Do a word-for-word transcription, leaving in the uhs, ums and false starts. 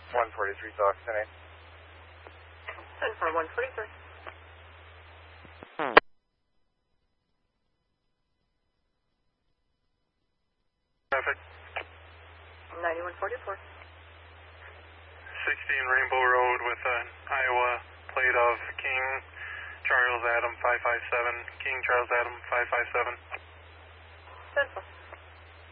one forty-three, Fox ten eight. ten four, one forty-three. Traffic. ninety-one forty-four. sixteen Rainbow Road with an Iowa plate of King Charles Adam five five seven. King Charles Adam five five seven. ten four.